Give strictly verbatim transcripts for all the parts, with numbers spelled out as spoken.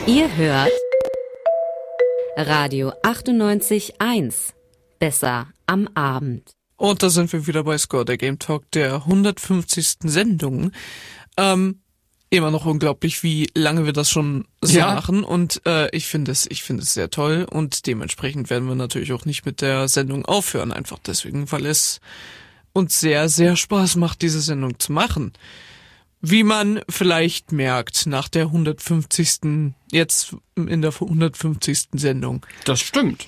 Ihr hört Radio achtundneunzig Komma eins. Besser am Abend. Und da sind wir wieder bei Score, der Game Talk der hundertfünfzigsten Sendung. Ähm, immer noch unglaublich, wie lange wir das schon so ja. machen. Und äh, ich finde es, ich finde es sehr toll. Und dementsprechend werden wir natürlich auch nicht mit der Sendung aufhören. Einfach deswegen, weil es uns sehr, sehr Spaß macht, diese Sendung zu machen. Wie man vielleicht merkt, nach der hundertfünfzigsten jetzt in der hundertfünfzigsten Sendung. Das stimmt.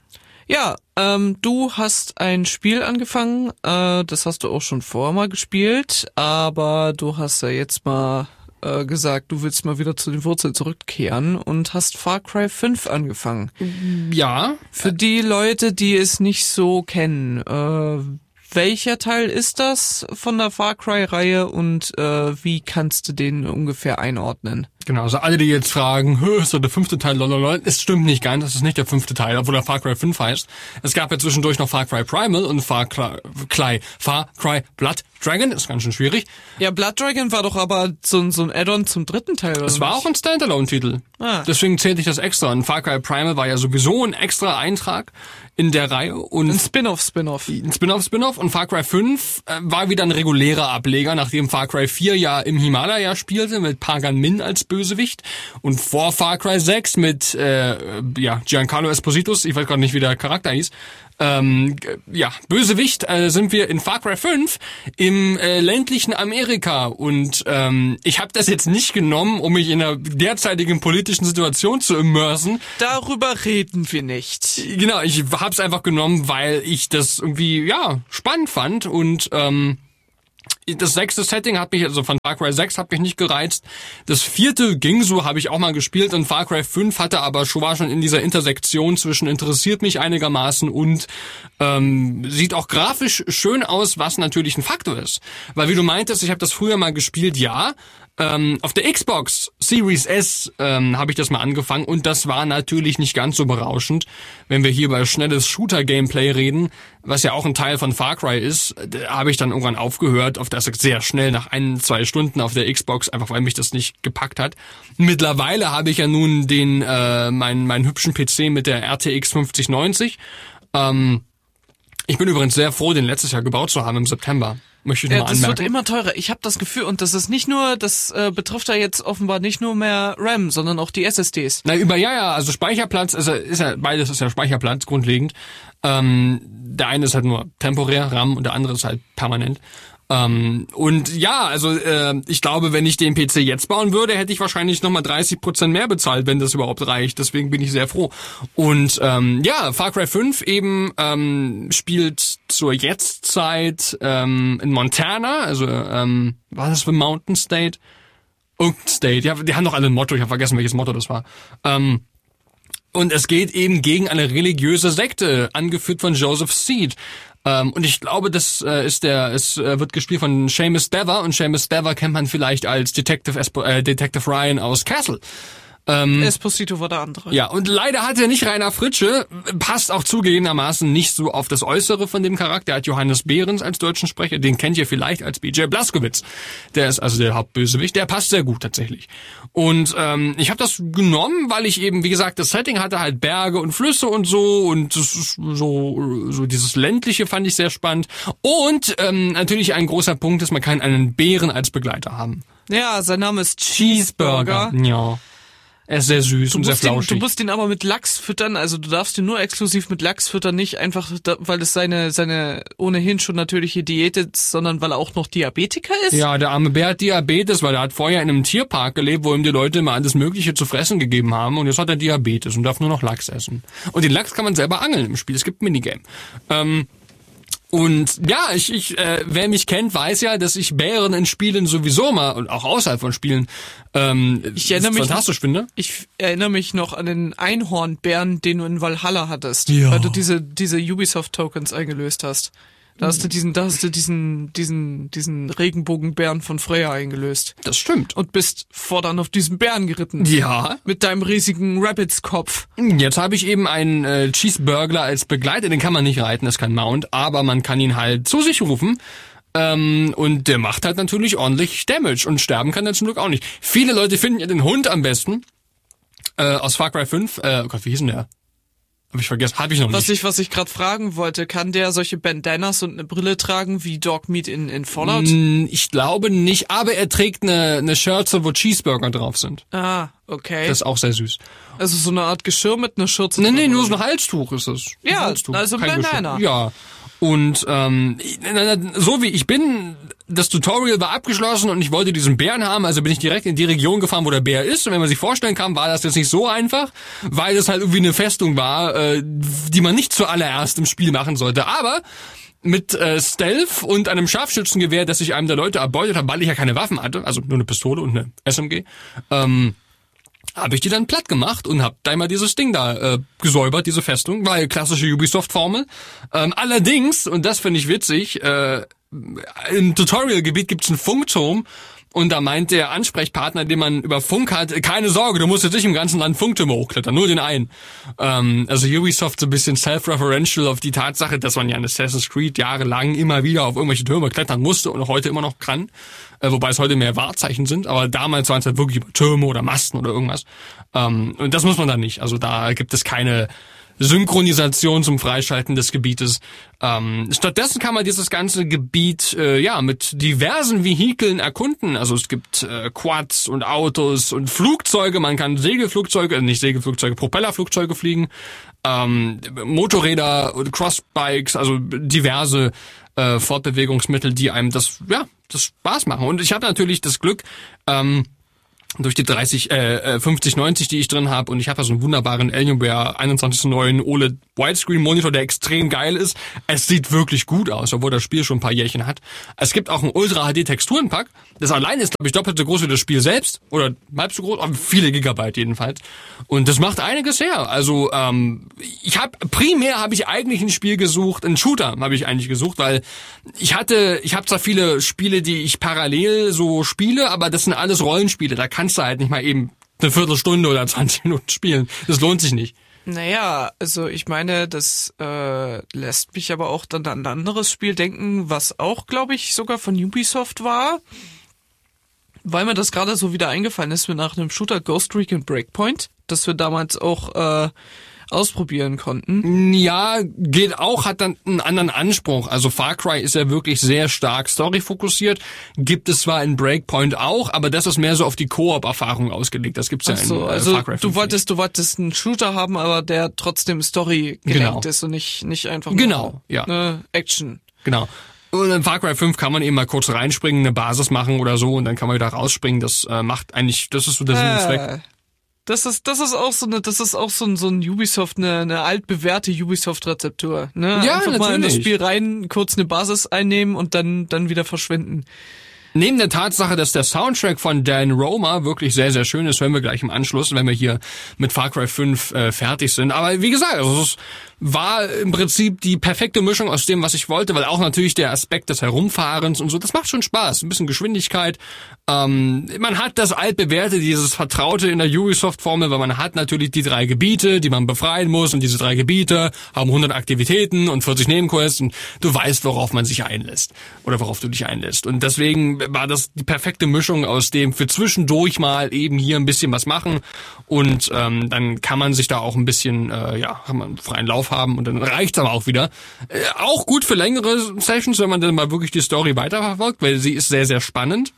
Ja, ähm, du hast ein Spiel angefangen, äh, das hast du auch schon vorher mal gespielt, aber du hast ja jetzt mal äh, gesagt, du willst mal wieder zu den Wurzeln zurückkehren und hast Far Cry fünf angefangen. Ja. Für die Leute, die es nicht so kennen, äh, welcher Teil ist das von der Far Cry-Reihe und äh, wie kannst du den ungefähr einordnen? Genau, also alle, die jetzt fragen, ist das der fünfte Teil, lololol, es stimmt nicht ganz, das ist nicht der fünfte Teil, obwohl der Far Cry fünf heißt. Es gab ja zwischendurch noch Far Cry Primal und Far Cry, Cry, Far Cry Blood Dragon, ist ganz schön schwierig. Ja, Blood Dragon war doch aber so, so ein Add-on zum dritten Teil, oder? Es war nicht? auch ein Standalone-Titel. Ah. Deswegen zählte ich das extra. Und Far Cry Primal war ja sowieso ein extra Eintrag in der Reihe. Und ein Spin-off-Spin-off. Ein Spin-off-Spin-off. Und Far Cry fünf äh, war wieder ein regulärer Ableger, nachdem Far Cry vier ja im Himalaya spielte, mit Pagan Min als Bösewicht. Und vor Far Cry sechs mit äh, ja Giancarlo Esposito, ich weiß gerade nicht, wie der Charakter hieß, ähm, ja, Bösewicht, äh, sind wir in Far Cry fünf im äh, ländlichen Amerika. Und ähm, ich habe das jetzt nicht genommen, um mich in der derzeitigen politischen Situation zu immersen. Darüber reden wir nicht. Genau, ich habe es einfach genommen, weil ich das irgendwie, ja, spannend fand. Und ähm, das sechste Setting hat mich, also von Far Cry sechs hat mich nicht gereizt. Das vierte ging so, habe ich auch mal gespielt, und Far Cry fünf hatte aber schon, war schon in dieser Intersektion zwischen interessiert mich einigermaßen und ähm, sieht auch grafisch schön aus, was natürlich ein Faktor ist. Weil wie du meintest, ich habe das früher mal gespielt, ja. Ähm, auf der Xbox Series S ähm, habe ich das mal angefangen und das war natürlich nicht ganz so berauschend. Wenn wir hier über schnelles Shooter-Gameplay reden, was ja auch ein Teil von Far Cry ist, habe ich dann irgendwann aufgehört, auf das sehr schnell nach ein, zwei Stunden auf der Xbox, einfach weil mich das nicht gepackt hat. Mittlerweile habe ich ja nun den äh, meinen meinen hübschen P C mit der R T X fünfzig neunzig. Ähm, ich bin übrigens sehr froh, den letztes Jahr gebaut zu haben im September. Möchte ich ja, nur das anmerken. wird immer teurer. Ich habe das Gefühl, und das ist nicht nur, das äh, betrifft ja jetzt offenbar nicht nur mehr RAM, sondern auch die S S Ds. Na, über, ja, ja, also Speicherplatz, also ist ja, beides ist ja Speicherplatz, grundlegend. Ähm, der eine ist halt nur temporär, RAM, und der andere ist halt permanent. Ähm, und ja, also äh, ich glaube, wenn ich den P C jetzt bauen würde, hätte ich wahrscheinlich nochmal dreißig Prozent mehr bezahlt, wenn das überhaupt reicht. Deswegen bin ich sehr froh. Und ähm, ja, Far Cry fünf eben ähm, spielt zur Jetztzeit ähm, in Montana, also ähm, war das für Mountain State? Irgendein State, ja, die haben doch alle ein Motto, ich habe vergessen, welches Motto das war. Ähm, und es geht eben gegen eine religiöse Sekte, angeführt von Joseph Seed. Um, und ich glaube, das äh, ist der, es äh, wird gespielt von Seamus Dever, und Seamus Dever kennt man vielleicht als Detective Espo, äh, Detective Ryan aus Castle. Ähm, Esposito war der andere. Ja, und leider hat er nicht Rainer Fritsche, passt auch zugegebenermaßen nicht so auf das Äußere von dem Charakter. Er hat Johannes Behrens als deutschen Sprecher, den kennt ihr vielleicht als B J Blazkowicz. Der ist also der Hauptbösewicht, der passt sehr gut tatsächlich. Und ähm, ich habe das genommen, weil ich eben, wie gesagt, das Setting hatte halt Berge und Flüsse und so, und das ist so, so dieses ländliche fand ich sehr spannend. Und ähm, natürlich ein großer Punkt ist, man kann einen Bären als Begleiter haben. Ja, sein Name ist Cheeseburger. Ja. Er ist sehr süß du und sehr musst ihn, flauschig. Du musst ihn aber mit Lachs füttern, also du darfst ihn nur exklusiv mit Lachs füttern, nicht einfach, da, weil es seine seine ohnehin schon natürliche Diät ist, sondern weil er auch noch Diabetiker ist? Ja, der arme Bär hat Diabetes, weil er hat vorher in einem Tierpark gelebt, wo ihm die Leute immer alles Mögliche zu fressen gegeben haben, und jetzt hat er Diabetes und darf nur noch Lachs essen. Und den Lachs kann man selber angeln im Spiel, es gibt ein Minigame. Ähm, Und ja, ich, ich äh, wer mich kennt, weiß ja, dass ich Bären in Spielen sowieso mal, und auch außerhalb von Spielen, ähm, ich erinnere mich fantastisch noch, finde. Ich erinnere mich noch an den Einhornbären, den du in Valhalla hattest, ja. weil du diese diese Ubisoft-Tokens eingelöst hast. Da hast du diesen, da hast du diesen, diesen, diesen Regenbogenbären von Freya eingelöst. Das stimmt. Und bist fortan auf diesen Bären geritten. Ja. Mit deinem riesigen Rabbits-Kopf. Jetzt habe ich eben einen äh, Cheeseburglar als Begleiter, den kann man nicht reiten, das ist kein Mount, aber man kann ihn halt zu sich rufen. Ähm, und der macht halt natürlich ordentlich Damage, und sterben kann er zum Glück auch nicht. Viele Leute finden ja den Hund am besten. äh, aus Far Cry fünf. Äh, oh Gott, wie hieß denn der? Hab ich vergessen, hab ich noch Was nicht. ich, was ich gerade fragen wollte, kann der solche Bandanas und eine Brille tragen wie Dogmeat in, in Fallout? Mm, Ich glaube nicht, aber er trägt eine, eine Schürze, wo Cheeseburger drauf sind. Ah, okay. Das ist auch sehr süß. Also so eine Art Geschirr mit einer Schürze. Nee, nee, drin, nur oder? so ein Halstuch ist es. Ein Ja, Halstuch, also kein Bandana. Geschirr. Ja. Und ähm, so wie ich bin, das Tutorial war abgeschlossen und ich wollte diesen Bären haben, also bin ich direkt in die Region gefahren, wo der Bär ist. Und wenn man sich vorstellen kann, war das jetzt nicht so einfach, weil es halt irgendwie eine Festung war, äh, die man nicht zuallererst im Spiel machen sollte. Aber mit äh, Stealth und einem Scharfschützengewehr, das ich einem der Leute erbeutet habe, weil ich ja keine Waffen hatte, also nur eine Pistole und eine S M G, ähm, habe ich die dann platt gemacht und habe da immer dieses Ding da äh, gesäubert, diese Festung, weil klassische Ubisoft-Formel. Ähm, allerdings, und das finde ich witzig, äh, im Tutorial-Gebiet gibt's einen Funkturm und da meint der Ansprechpartner, den man über Funk hat, keine Sorge, du musst jetzt nicht im ganzen Land Funktürme hochklettern, nur den einen. Ähm, also Ubisoft so ein bisschen self-referential auf die Tatsache, dass man ja in Assassin's Creed jahrelang immer wieder auf irgendwelche Türme klettern musste und heute immer noch kann. Äh, wobei es heute mehr Wahrzeichen sind, aber damals waren es halt wirklich über Türme oder Masten oder irgendwas. Ähm, und das muss man dann nicht. Also da gibt es keine Synchronisation zum Freischalten des Gebietes. Ähm, stattdessen kann man dieses ganze Gebiet äh, ja mit diversen Vehikeln erkunden. Also es gibt äh, Quads und Autos und Flugzeuge. Man kann Segelflugzeuge, äh, nicht Segelflugzeuge, Propellerflugzeuge fliegen, ähm, Motorräder und Crossbikes, also diverse äh, Fortbewegungsmittel, die einem das ja das Spaß machen. Und ich habe natürlich das Glück, ähm, durch die dreißig, äh, fünfzig neunzig, die ich drin habe, und ich habe ja so einen wunderbaren Alienware einundzwanzig zu neun O L E D Widescreen Monitor, der extrem geil ist. Es sieht wirklich gut aus, obwohl das Spiel schon ein paar Jährchen hat. Es gibt auch ein Ultra H D Texturenpack. Das allein ist, glaube ich, doppelt so groß wie das Spiel selbst oder halb so groß, aber viele Gigabyte jedenfalls. Und das macht einiges her. Also ähm, ich habe primär habe ich eigentlich ein Spiel gesucht, einen Shooter habe ich eigentlich gesucht, weil ich hatte, ich habe zwar viele Spiele, die ich parallel so spiele, aber das sind alles Rollenspiele. Da kannst du halt nicht mal eben eine Viertelstunde oder zwanzig Minuten spielen. Das lohnt sich nicht. Naja, also ich meine, das äh, lässt mich aber auch dann an ein anderes Spiel denken, was auch, glaube ich, sogar von Ubisoft war, weil mir das gerade so wieder eingefallen ist, mit nach einem Shooter Ghost Recon Breakpoint, das wir damals auch äh, ausprobieren konnten. Ja, geht auch, hat dann einen anderen Anspruch. Also Far Cry ist ja wirklich sehr stark storyfokussiert. Gibt es zwar in Breakpoint auch, aber das ist mehr so auf die Koop-Erfahrung ausgelegt. Das gibt's ja Ach so, in äh, also Far Cry fünf du wolltest, nicht. du wolltest einen Shooter haben, aber der trotzdem Story gelenkt Genau. ist und nicht nicht einfach nur Genau, ja. eine Action. Genau. Und in Far Cry fünf kann man eben mal kurz reinspringen, eine Basis machen oder so und dann kann man wieder rausspringen. Das äh, macht eigentlich, das ist so der Sinn und Zweck. Äh, das ist das ist auch so eine das ist auch so ein so ein Ubisoft eine eine altbewährte Ubisoft Rezeptur, ne? Ja, einfach mal in das natürlich. Spiel rein, kurz eine Basis einnehmen und dann dann wieder verschwinden. Neben der Tatsache, dass der Soundtrack von Dan Roma wirklich sehr, sehr schön ist, hören wir gleich im Anschluss, wenn wir hier mit Far Cry fünf äh, fertig sind. Aber wie gesagt, also es war im Prinzip die perfekte Mischung aus dem, was ich wollte, weil auch natürlich der Aspekt des Herumfahrens und so, das macht schon Spaß. Ein bisschen Geschwindigkeit. Ähm, man hat das altbewährte, dieses Vertraute in der Ubisoft-Formel, weil man hat natürlich die drei Gebiete, die man befreien muss, und diese drei Gebiete haben hundert Aktivitäten und vierzig Nebenquests und du weißt, worauf man sich einlässt oder worauf du dich einlässt. Und deswegen war das die perfekte Mischung aus dem für zwischendurch mal eben hier ein bisschen was machen und ähm, dann kann man sich da auch ein bisschen, äh, ja, kann man freien Lauf haben und dann reicht's aber auch wieder. Äh, auch gut für längere Sessions, wenn man dann mal wirklich die Story weiterverfolgt, weil sie ist sehr, sehr spannend.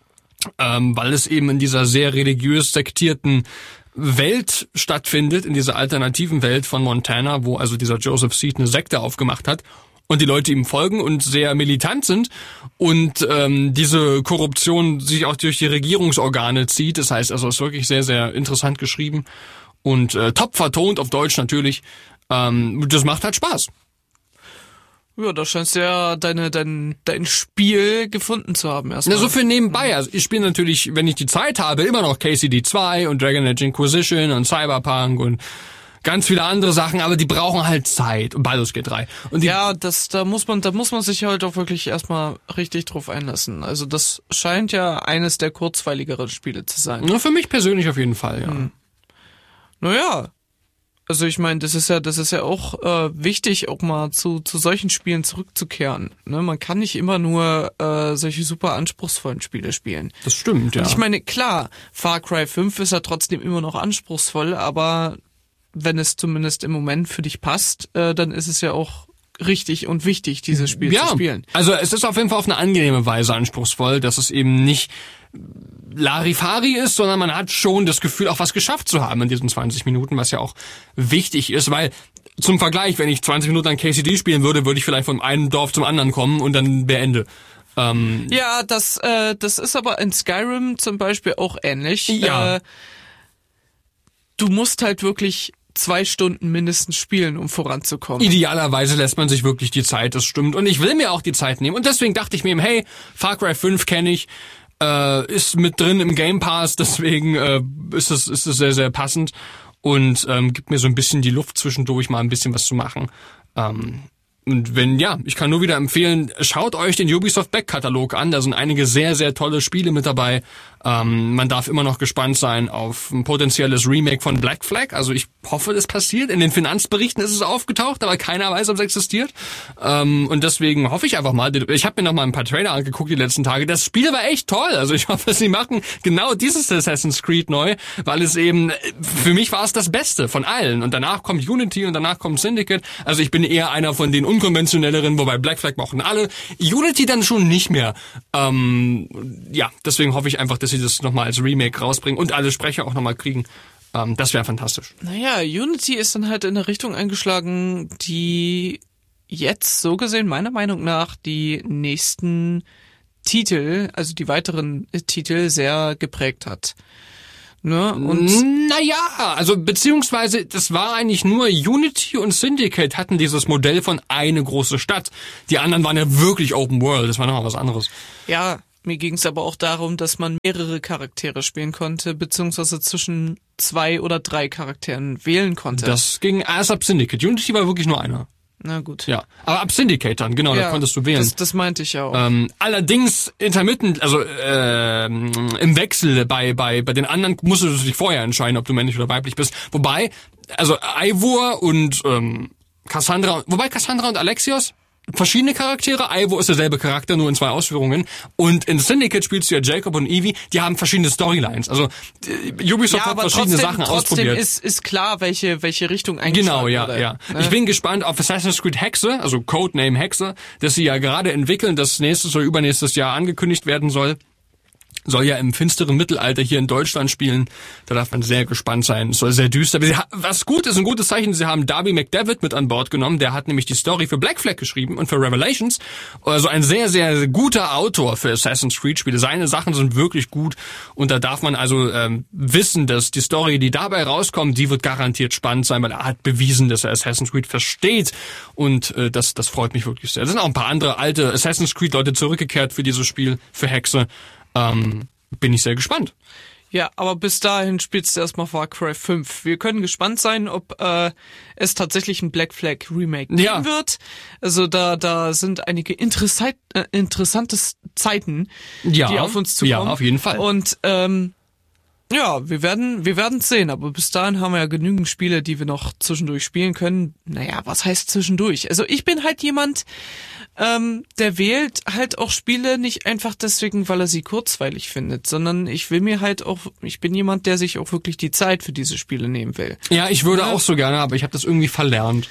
Ähm, weil es eben in dieser sehr religiös sektierten Welt stattfindet, in dieser alternativen Welt von Montana, wo also dieser Joseph Seed eine Sekte aufgemacht hat und die Leute ihm folgen und sehr militant sind und ähm, diese Korruption sich auch durch die Regierungsorgane zieht. Das heißt also, es ist wirklich sehr, sehr interessant geschrieben und äh, top vertont auf Deutsch natürlich. Ähm, das macht halt Spaß. Ja, da scheinst du ja deine, dein, dein Spiel gefunden zu haben erstmal. Na, so für nebenbei. Also ich spiele natürlich, wenn ich die Zeit habe, immer noch K C D zwei und Dragon Age Inquisition und Cyberpunk und ganz viele andere Sachen, aber die brauchen halt Zeit. Und Baldur's Gate drei. Und die, Ja, das, da muss man, da muss man sich halt auch wirklich erstmal richtig drauf einlassen. Also das scheint ja eines der kurzweiligeren Spiele zu sein. na, für mich persönlich auf jeden Fall, ja. Hm. Naja, Also ich meine, das ist ja, das ist ja auch äh, wichtig, auch mal zu zu solchen Spielen zurückzukehren. Ne? Man kann nicht immer nur äh, solche super anspruchsvollen Spiele spielen. Das stimmt, ja. Und ich meine, klar, Far Cry fünf ist ja trotzdem immer noch anspruchsvoll, aber wenn es zumindest im Moment für dich passt, äh, dann ist es ja auch richtig und wichtig, dieses Spiel ja, zu spielen. Also es ist auf jeden Fall auf eine angenehme Weise anspruchsvoll, dass es eben nicht Larifari ist, sondern man hat schon das Gefühl, auch was geschafft zu haben in diesen zwanzig Minuten, was ja auch wichtig ist, weil zum Vergleich, wenn ich zwanzig Minuten an K C D spielen würde, würde ich vielleicht von einem Dorf zum anderen kommen und dann beende. Ähm, ja, das äh, das ist aber in Skyrim zum Beispiel auch ähnlich. Ja. Äh, du musst halt wirklich zwei Stunden mindestens spielen, um voranzukommen. Idealerweise lässt man sich wirklich die Zeit, das stimmt. Und ich will mir auch die Zeit nehmen. Und deswegen dachte ich mir eben, hey, Far Cry fünf kenne ich, äh, ist mit drin im Game Pass, deswegen äh, ist es ist es sehr, sehr passend und ähm, gibt mir so ein bisschen die Luft zwischendurch, mal ein bisschen was zu machen. Ähm, Und wenn, ja, ich kann nur wieder empfehlen, schaut euch den Ubisoft Back-Katalog an. Da sind einige sehr, sehr tolle Spiele mit dabei. Ähm, man darf immer noch gespannt sein auf ein potenzielles Remake von Black Flag. Also ich hoffe, das passiert. In den Finanzberichten ist es aufgetaucht, aber keiner weiß, ob es existiert. Ähm, und deswegen hoffe ich einfach mal, ich habe mir noch mal ein paar Trailer angeguckt die letzten Tage. Das Spiel war echt toll. Also ich hoffe, sie machen genau dieses Assassin's Creed neu, weil es eben, für mich war es das Beste von allen. Und danach kommt Unity und danach kommt Syndicate. Also ich bin eher einer von den unkonventionelleren, wobei Black Flag mochten alle. Unity dann schon nicht mehr. Ähm, ja, deswegen hoffe ich einfach, dass sie das nochmal als Remake rausbringen und alle Sprecher auch nochmal kriegen. Ähm, das wäre fantastisch. Naja, Unity ist dann halt in eine Richtung eingeschlagen, die jetzt so gesehen meiner Meinung nach die nächsten Titel, also die weiteren Titel sehr geprägt hat. Ne? Und naja, also beziehungsweise das war eigentlich nur Unity und Syndicate hatten dieses Modell von eine große Stadt. Die anderen waren ja wirklich Open World, das war nochmal was anderes. Ja, mir ging es aber auch darum, dass man mehrere Charaktere spielen konnte, beziehungsweise zwischen zwei oder drei Charakteren wählen konnte. Das ging erst ab Syndicate. Unity war wirklich nur einer. Na gut. Ja, aber ab Syndicate dann, genau, ja, da konntest du wählen. Das, das meinte ich ja auch. Ähm, allerdings intermittent, also äh, im Wechsel bei bei bei den anderen musstest du dich vorher entscheiden, ob du männlich oder weiblich bist. Wobei, also Eivor und ähm, Cassandra, wobei Cassandra und Alexios verschiedene Charaktere. Eivor ist derselbe Charakter, nur in zwei Ausführungen. Und in Syndicate spielst du ja Jacob und Evie, die haben verschiedene Storylines. Also äh, Ubisoft ja, hat verschiedene trotzdem, Sachen trotzdem ausprobiert. Ist, ist klar, welche welche Richtung eingeschlagen Genau, ja, wurde, ja. ne? Ich bin gespannt auf Assassin's Creed Hexe, also Codename Hexe, das sie ja gerade entwickeln, das nächstes oder übernächstes Jahr angekündigt werden soll. Soll ja im finsteren Mittelalter hier in Deutschland spielen. Da darf man sehr gespannt sein. Es soll sehr düster. Was gut ist, ein gutes Zeichen, sie haben Darby McDevitt mit an Bord genommen. Der hat nämlich die Story für Black Flag geschrieben und für Revelations. Also ein sehr, sehr guter Autor für Assassin's Creed Spiele. Seine Sachen sind wirklich gut. Und da darf man also ähm, wissen, dass die Story, die dabei rauskommt, die wird garantiert spannend sein, weil er hat bewiesen, dass er Assassin's Creed versteht. Und äh, das, das freut mich wirklich sehr. Da sind auch ein paar andere alte Assassin's Creed Leute zurückgekehrt für dieses Spiel, für Hexe. Ähm, bin ich sehr gespannt. Ja, aber bis dahin spielst du erstmal Far Cry fünf. Wir können gespannt sein, ob äh, es tatsächlich ein Black Flag Remake geben Ja. wird. Also da da sind einige interessant, äh, interessante Zeiten, Ja, die auf uns zukommen. ja, auf jeden Fall. Und ähm, ja, wir werden wir werden sehen, aber bis dahin haben wir ja genügend Spiele, die wir noch zwischendurch spielen können. Naja, was heißt zwischendurch? Also ich bin halt jemand, ähm, der wählt halt auch Spiele nicht einfach deswegen, weil er sie kurzweilig findet, sondern ich will mir halt auch, ich bin jemand, der sich auch wirklich die Zeit für diese Spiele nehmen will. Ja, ich würde Ja. auch so gerne, aber ich habe das irgendwie verlernt.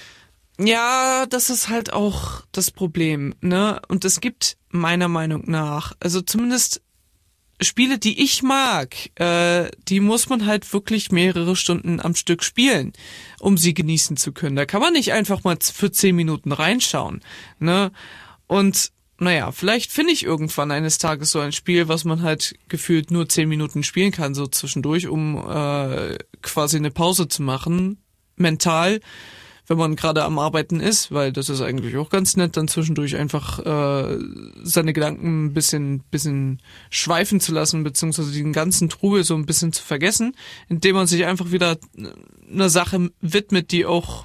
Ja, das ist halt auch das Problem, ne? Und es gibt meiner Meinung nach, also zumindest Spiele, die ich mag, äh, die muss man halt wirklich mehrere Stunden am Stück spielen, um sie genießen zu können. Da kann man nicht einfach mal für zehn Minuten reinschauen, ne? Und naja, vielleicht finde ich irgendwann eines Tages so ein Spiel, was man halt gefühlt nur zehn Minuten spielen kann, so zwischendurch, um äh, quasi eine Pause zu machen, mental, wenn man gerade am Arbeiten ist, weil das ist eigentlich auch ganz nett, dann zwischendurch einfach äh, seine Gedanken ein bisschen bisschen schweifen zu lassen, beziehungsweise den ganzen Trubel so ein bisschen zu vergessen, indem man sich einfach wieder einer Sache widmet, die auch,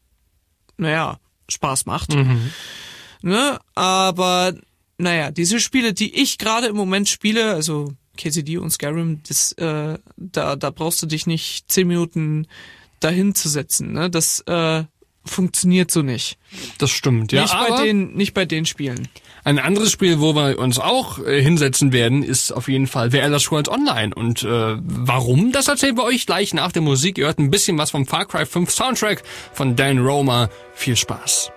naja, Spaß macht. Mhm. Ne? Aber, naja, diese Spiele, die ich gerade im Moment spiele, also K C D und Skyrim, das, äh, da, da brauchst du dich nicht zehn Minuten dahin zu setzen. Ne? Das äh, funktioniert so nicht. Das stimmt, ja. Nicht aber bei den, nicht bei den Spielen. ein anderes Spiel, wo wir uns auch äh, hinsetzen werden, ist auf jeden Fall The Elder Scrolls Online. Und äh, warum, das erzählen wir euch gleich nach der Musik. Ihr hört ein bisschen was vom Far Cry fünf Soundtrack von Dan Romer. Viel Spaß.